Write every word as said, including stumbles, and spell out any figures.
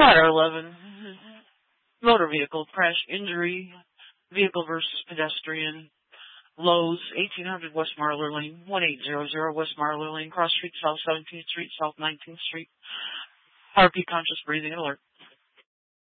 Ladder eleven, motor vehicle crash injury, vehicle versus pedestrian, Lowe's, eighteen hundred West Marler Lane, one eight zero zero West Marler Lane, Cross Street, South seventeenth Street, South nineteenth Street, R P conscious breathing alert.